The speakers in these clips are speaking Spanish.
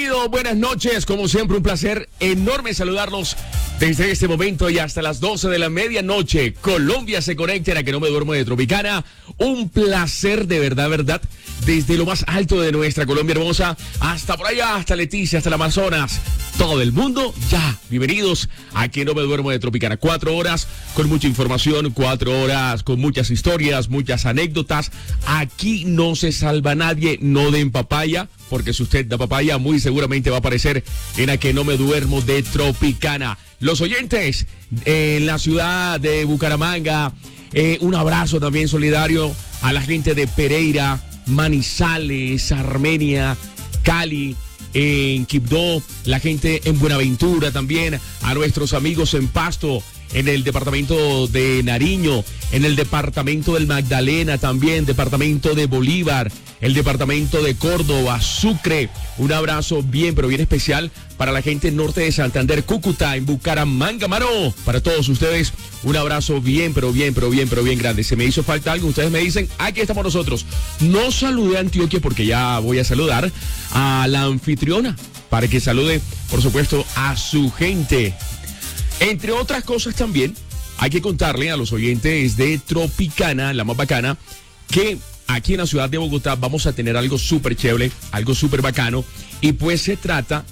Bienvenido, buenas noches. Como siempre, un placer enorme saludarlos desde este momento y hasta las 12 de la medianoche. Colombia se conecta en A Que No Me Duermo de Tropicana. Un placer de verdad, desde lo más alto de nuestra Colombia hermosa hasta por allá, hasta Leticia, hasta el Amazonas. Todo el mundo, ya, bienvenidos a Que No Me Duermo de Tropicana. 4 horas con mucha información, 4 horas con muchas historias, muchas anécdotas. Aquí no se salva nadie, no den papaya, porque si usted da papaya, muy seguramente va a aparecer en A Que No Me Duermo de Tropicana. Los oyentes en la ciudad de Bucaramanga, un abrazo también solidario a la gente de Pereira, Manizales, Armenia, Cali, en Quibdó, la gente en Buenaventura también, a nuestros amigos en Pasto, en el departamento de Nariño, en el departamento del Magdalena también, departamento de Bolívar, el departamento de Córdoba, Sucre. Un abrazo bien, pero bien especial para la gente norte de Santander, Cúcuta, en Bucaramanga, mano. Para todos ustedes, un abrazo bien, pero bien grande. Se me hizo falta algo, ustedes me dicen, aquí estamos nosotros. No saludé a Antioquia porque ya voy a saludar a la anfitriona para que salude, por supuesto, a su gente. Entre otras cosas también, hay que contarle a los oyentes de Tropicana, la más bacana, que aquí en la ciudad de Bogotá vamos a tener algo súper chévere, algo súper bacano. Y pues se trata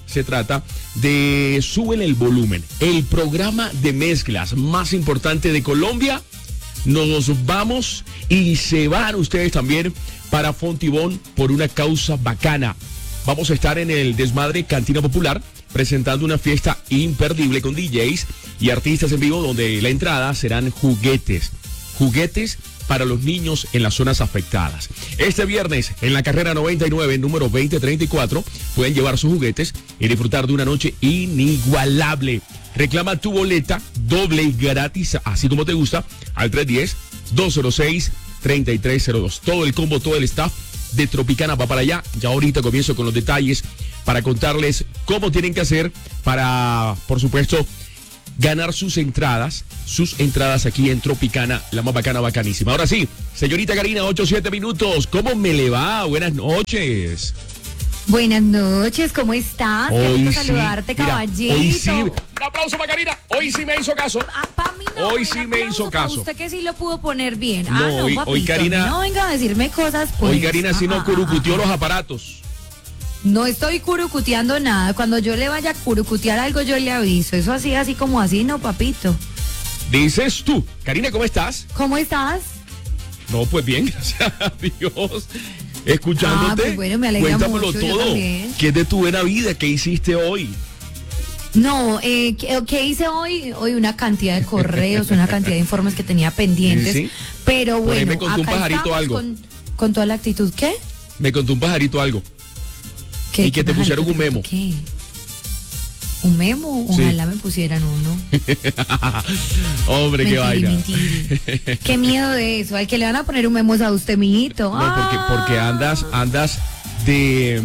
de Súbele el Volumen, el programa de mezclas más importante de Colombia. Nos vamos y se van ustedes también para Fontibón por una causa bacana. Vamos a estar en el Desmadre Cantina Popular presentando una fiesta imperdible con DJs y artistas en vivo donde la entrada serán juguetes para los niños en las zonas afectadas. Este viernes, en la carrera 99, número 2034, pueden llevar sus juguetes y disfrutar de una noche inigualable. Reclama tu boleta doble y gratis, así como te gusta, al 310-206-3302. Todo el combo, todo el staff de Tropicana va para allá. Ya ahorita comienzo con los detalles para contarles cómo tienen que hacer para, por supuesto, ganar sus entradas aquí en Tropicana, la más bacana, bacanísima. Ahora sí, señorita Karina, 8-7 minutos. ¿Cómo me le va? Buenas noches. Buenas noches, ¿cómo estás? Qué gusto saludarte, mira, caballito. Hoy sí, un aplauso para Karina. Hoy sí me hizo caso. Para mí no. Hoy sí me hizo caso. Usted que sí lo pudo poner bien. No, no, papito, hoy Karina. No venga a decirme cosas, pues. Hoy Karina sí no curucutió los aparatos. No estoy curucuteando nada. Cuando yo le vaya a curucutear algo, yo le aviso. Eso así como así, no, papito. Dices tú. Karina, ¿cómo estás? ¿Cómo estás? No, pues bien, gracias a Dios. Escuchándote. Pues bueno, me alegra cuéntamelo mucho, todo. ¿Qué es de tu buena vida? ¿Qué hiciste hoy? No, ¿qué hice hoy? Hoy una cantidad de correos, una cantidad de informes que tenía pendientes. ¿Sí? Pero bueno, me contó un pajarito algo. Con toda la actitud. ¿Qué? Me contó un pajarito algo. ¿Qué? Y que te pusieron un memo. ¿Qué? ¿Un memo? Ojalá me pusieran uno. Hombre, qué vaina. Mentira. Qué miedo de eso. Al que le van a poner un memo es a usted, mijito. No, porque andas de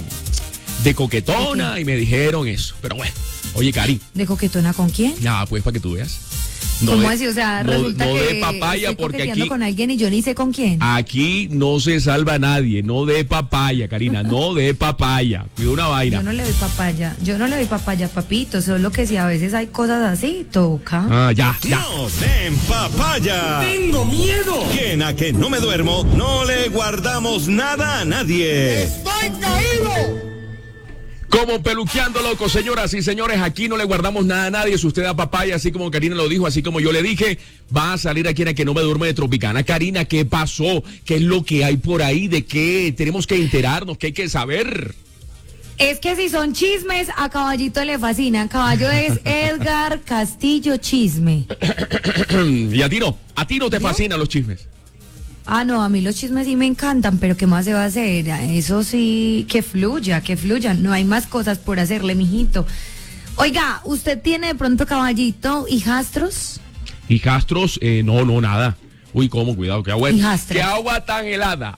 coquetona y me dijeron eso. Pero bueno, oye, Cari. ¿De coquetona con quién? Nada, pues para que tú veas. ¿Cómo así? O sea, resulta no que de papaya, estoy porque coqueteando aquí con alguien y yo ni sé con quién. Aquí no se salva nadie. No de papaya, Karina. No de papaya. Cuida una vaina. Yo no le doy papaya, papito. Solo que si a veces hay cosas así, toca. Ya. No den papaya. ¡Tengo miedo! Que en A Que No Me Duermo no le guardamos nada a nadie. ¡Estoy caído! Como peluqueando loco, señoras y señores, aquí no le guardamos nada a nadie. Si usted da papaya, así como Karina lo dijo, así como yo le dije, va a salir aquí en A Que No Me Duerme de Tropicana. Karina, ¿qué pasó? ¿Qué es lo que hay por ahí? ¿De qué tenemos que enterarnos? ¿Qué hay que saber? Es que si son chismes, a Caballito le fascinan. Caballo es Edgar Castillo Chisme. Y a ti no te fascinan los chismes. No, a mí los chismes sí me encantan, pero ¿qué más se va a hacer? Eso sí, que fluya, no hay más cosas por hacerle, mijito. Oiga, ¿usted tiene de pronto, Caballito, hijastros? Hijastros, no, nada. Uy, ¿cómo? Cuidado, qué agua tan helada.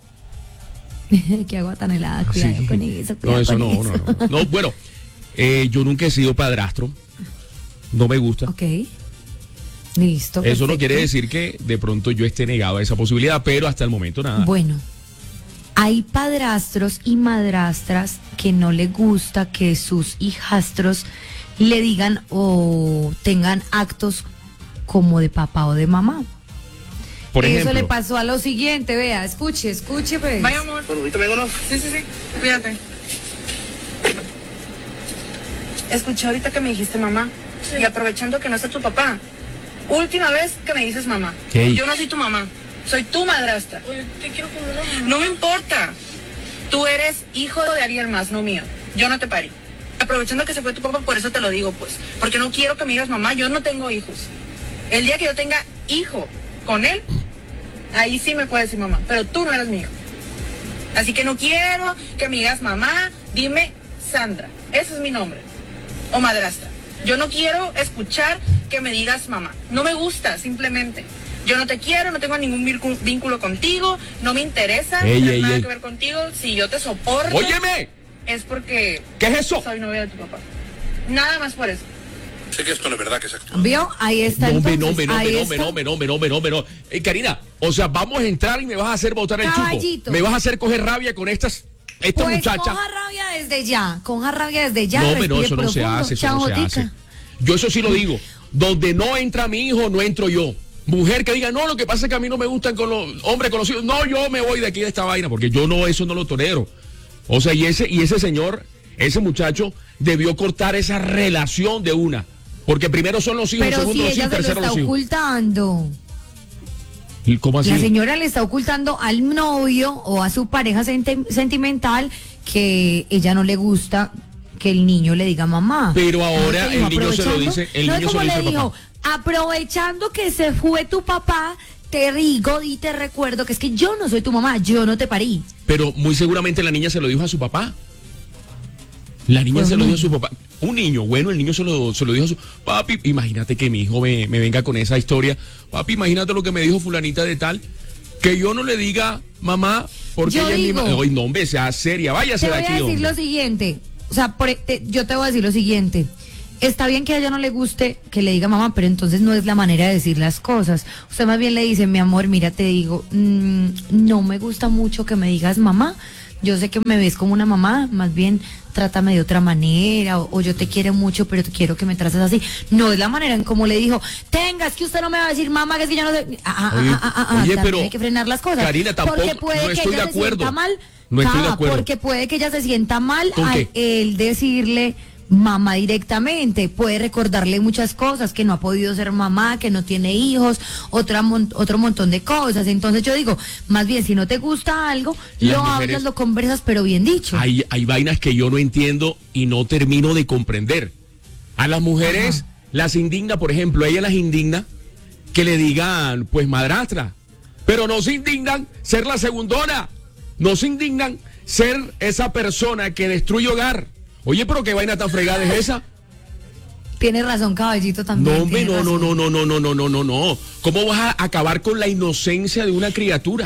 Qué agua tan helada, cuidado Sí. con eso. No, eso no. No, bueno, yo nunca he sido padrastro. No me gusta. Ok. Listo. Eso no perfecto. quiere decir que de pronto yo esté negado a esa posibilidad, pero hasta el momento nada. Bueno, hay padrastros y madrastras que no les gusta que sus hijastros le digan o tengan actos como de papá o de mamá. Por Eso ejemplo, le pasó a lo siguiente, vea, escuche, pues. Vaya, amor. ¿Ahorita vengo, no? Sí, cuídate. Escuché ahorita que me dijiste mamá. Sí. Y aprovechando que no está tu papá, última vez que me dices mamá. ¿Qué? Yo no soy tu mamá, soy tu madrastra. Oye, te quiero como una mamá. No me importa. Tú eres hijo de alguien más, no mío. Yo no te parí. Aprovechando que se fue tu papá, por eso te lo digo, pues. Porque no quiero que me digas mamá, yo no tengo hijos. El día que yo tenga hijo con él, ahí sí me puedes decir mamá, pero tú no eres mi hijo. Así que no quiero que me digas mamá, dime Sandra, ese es mi nombre, o madrastra. Yo no quiero escuchar que me digas mamá, no me gusta, simplemente. Yo no te quiero, no tengo ningún vínculo contigo, no me interesa, no tiene nada que ver contigo. Si yo te soporto, ¡óyeme! Es porque ¿Qué es eso? soy novia de tu papá. Nada más por eso. Sé que esto no es verdad que es actual. ¿Vio? Ahí está. No, Karina, o sea, vamos a entrar y me vas a hacer botar el Caballito. chupo. Me vas a hacer coger rabia con esta Pues muchacha. coja rabia desde ya, No, pero eso no se hace, eso no se hace. Yo eso sí lo digo. Donde no entra mi hijo, no entro yo. Mujer que diga, no, lo que pasa es que a mí no me gustan con los hombres conocidos. No, yo me voy de aquí de esta vaina, porque yo no, eso no lo tolero. O sea, y ese señor, ese muchacho, debió cortar esa relación de una. Porque primero son los hijos, pero segundo si los ella hijos, se lo tercero está los hijos. ocultando. ¿Y cómo así? La señora le está ocultando al novio o a su pareja sentimental que ella no le gusta que el niño le diga mamá. Pero ahora Entonces, el niño se lo aprovechando, dice, el ¿no niño es se como lo dice le al dijo? papá. Aprovechando que se fue tu papá, te digo y te recuerdo que es que yo no soy tu mamá, yo no te parí. Pero muy seguramente la niña se lo dijo a su papá. La niña se lo dijo a su papá. Un niño, bueno, el niño se lo dijo a su papi. Imagínate que mi hijo me venga con esa historia. Papi, imagínate lo que me dijo fulanita de tal. Que yo no le diga mamá porque Yo ella digo, es mi Oye, no, hombre, sea seria, váyase Te de voy aquí. a decir hombre. lo siguiente, o sea, yo te voy a decir lo siguiente. Está bien que a ella no le guste que le diga mamá, pero entonces no es la manera de decir las cosas. Usted más bien le dice, mi amor, mira, te digo, no me gusta mucho que me digas mamá. Yo sé que me ves como una mamá, más bien trátame de otra manera, o yo te quiero mucho, pero quiero que me trates así. No es la manera en cómo le dijo, es que usted no me va a decir mamá, que es que yo no sé. Oye, pero hay que frenar las cosas. Karina, tampoco, porque puede no que estoy de ella se acuerdo. sienta mal. No estoy de acuerdo. Porque puede que ella se sienta mal ¿Con al qué? él decirle mamá directamente, puede recordarle muchas cosas, que no ha podido ser mamá, que no tiene hijos, otro montón de cosas. Entonces yo digo, más bien si no te gusta algo, Las lo mujeres- hablas, lo conversas, pero bien dicho. Hay vainas que yo no entiendo y no termino de comprender. A las mujeres las indigna, por ejemplo, a ellas las indigna que le digan, pues madrastra, pero no se indignan ser la segundona, no se indignan ser esa persona que destruye hogar. Oye, pero qué vaina tan fregada es esa. Tiene razón, caballito, también. No, hombre, tiene no. razón. ¿Cómo vas a acabar con la inocencia de una criatura?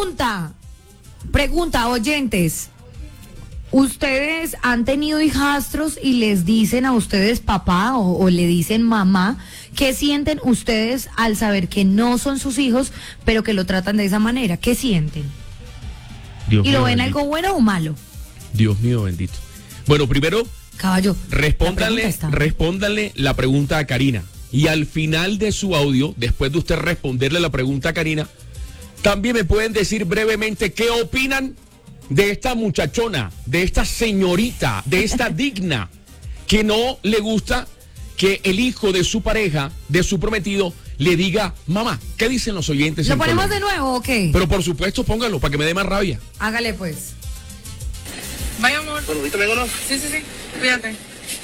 Pregunta, oyentes. ¿Ustedes han tenido hijastros y les dicen a ustedes papá o le dicen mamá? ¿Qué sienten ustedes al saber que no son sus hijos, pero que lo tratan de esa manera? ¿Qué sienten? Dios ¿Y lo mío ven bendito. algo bueno o malo? Dios mío bendito. Bueno, primero, Caballo. respóndanle la pregunta a Karina. Y al final de su audio, después de usted responderle la pregunta a Karina, también me pueden decir brevemente qué opinan de esta muchachona, de esta señorita, de esta digna, que no le gusta que el hijo de su pareja, de su prometido, le diga mamá. ¿Qué dicen los oyentes? ¿Lo en ponemos Colombia? de nuevo o qué? Pero por supuesto, pónganlo para que me dé más rabia. Hágale pues. Vaya, amor. ¿Ahorita vengo, no? Sí, cuídate.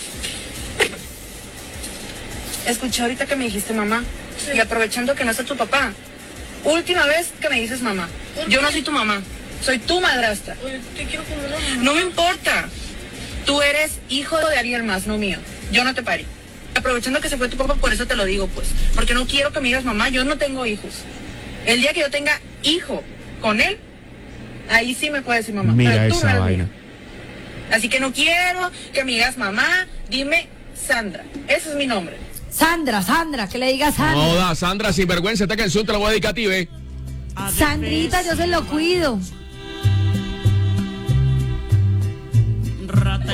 Escuché ahorita que me dijiste mamá. Sí. Y aprovechando que no está tu papá, última vez que me dices mamá. Yo no soy tu mamá, soy tu madrastra. Oye, te quiero como una mamá. No me importa. Tú eres hijo de alguien más, no mío. Yo no te parí. Aprovechando que se fue tu papá, por eso te lo digo, pues. Porque no quiero que me digas mamá, yo no tengo hijos. El día que yo tenga hijo con él, ahí sí me puedes decir mamá. Mira pero tú esa no eres vaina. mío. Así que no quiero que me digas mamá, dime Sandra. Ese es mi nombre. Sandra, que le diga Sandra. No, da, Sandra, sin vergüenza, esta canción te la voy a dedicar a ti, ¿ve? Sandrita, yo se lo cuido.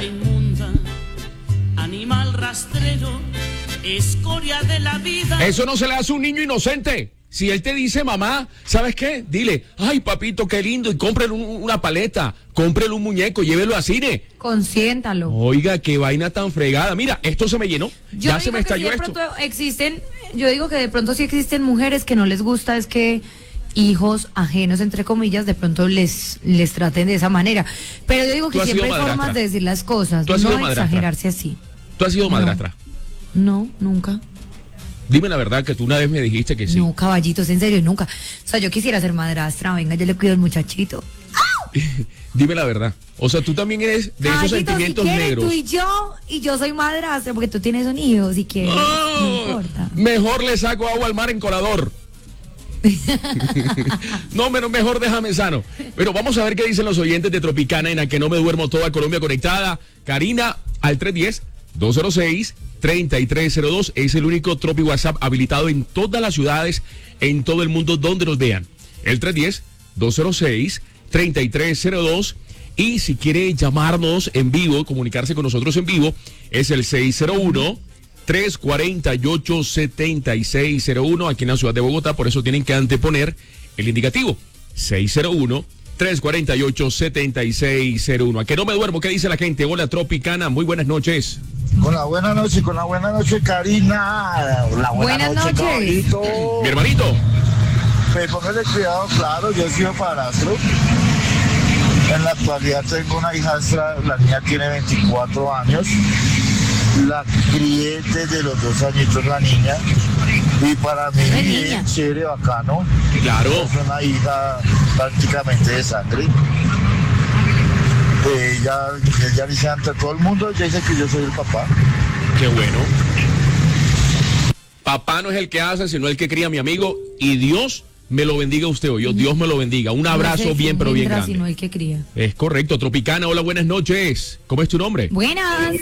inmunda, animal rastrero, escoria de la vida. Eso no se le hace a un niño inocente. Si él te dice, mamá, ¿sabes qué? Dile, ay, papito, qué lindo, y cómprele una paleta, cómprele un muñeco, llévelo a cine. Consiéntalo. Oiga, qué vaina tan fregada. Mira, esto se me llenó. Yo Ya se me digo que estalló sí de esto. pronto existen, yo digo que de pronto sí existen mujeres que no les gusta es que hijos ajenos, entre comillas, de pronto les traten de esa manera. Pero yo digo Tú que has siempre sido hay formas madrastra. de decir las cosas, Tú has no sido madrastra. exagerarse así. ¿Tú has sido No. madrastra? No, nunca. Dime la verdad que tú una vez me dijiste que sí. No, caballitos, en serio, nunca. O sea, yo quisiera ser madrastra, venga, yo le cuido al muchachito. Dime la verdad. O sea, tú también eres de esos Caballito, sentimientos si quieres, negros. tú y yo soy madrastra, porque tú tienes un hijo, si quieres, no importa. Mejor le saco agua al mar en colador. No, mejor déjame sano. Pero vamos a ver qué dicen los oyentes de Tropicana en la que no me duermo, toda Colombia conectada. Karina al 310-206-3302 es el único Tropi WhatsApp habilitado en todas las ciudades, en todo el mundo donde nos vean. El 310-206-3302 y si quiere llamarnos en vivo, comunicarse con nosotros en vivo, es el 601-348-7601 aquí en la ciudad de Bogotá, por eso tienen que anteponer el indicativo 601-348-7601. A que no me duermo, ¿qué dice la gente? Hola Tropicana, muy buenas noches. Con la buena noche, Karina. La Buenas noches. caballito. Mi hermanito. Pues póngale cuidado, claro, yo he sido padrastro. En la actualidad tengo una hijastra, la niña tiene 24 años. La crié desde los 2 añitos la niña. Y para mí Ay, niña. es chévere, bacano. Claro. Es una hija prácticamente de sangre. Ella dice ante todo el mundo, ella dice que yo soy el papá. Qué bueno. Papá no es el que hace, sino el que cría, mi amigo. Y Dios me lo bendiga a usted hoy. Dios me lo bendiga. Un abrazo bien, pero bien grande. Sino el que cría. Es correcto. Tropicana, hola, buenas noches. ¿Cómo es tu nombre? Buenas.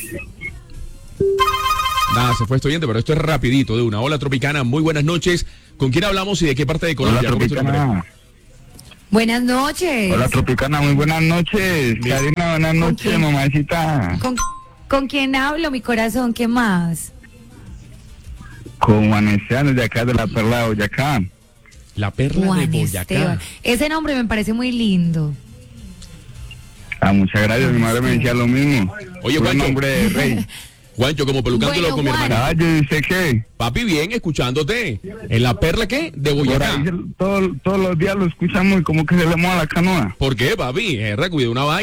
Nada, se fue este oyente, pero esto es rapidito de una. Hola, Tropicana, muy buenas noches. ¿Con quién hablamos y de qué parte de Colombia? ¿Cómo es tu nombre? Buenas noches. Hola Tropicana, muy buenas noches. Karina, buenas noches, quién? mamacita. ¿Con quién hablo, mi corazón? ¿Qué más? Con Juan Esteban de acá de la Perla de Boyacá. La perla Juan de Boyacá. Esteban. Ese nombre me parece muy lindo. Muchas gracias, mi madre me decía lo mismo. Oye, Buen Juancho. nombre de rey. Juancho, como pelucándolo Bueno, con mi Juan. hermana. Caballo, ¿y usted qué? Papi, bien, escuchándote. ¿En la perla qué? De Por Boyacá. ahí todos los días lo escuchamos y como que se le moja la canoa. ¿Por qué, papi? Cuide una vaina.